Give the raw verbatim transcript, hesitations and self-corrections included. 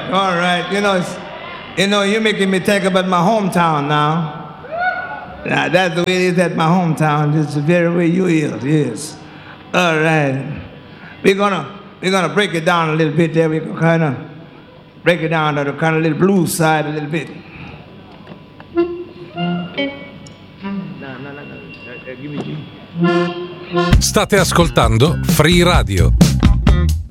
all right. You know, it's, you know, you're making me think about my hometown now. Now, that's the way it is at my hometown. It's the very way you is, yes. All right. We're gonna we're gonna break it down a little bit there. We're gonna kind of break it down to the kind of little blues side a little bit. No, no, no, no. Give me you. State ascoltando Free Radio.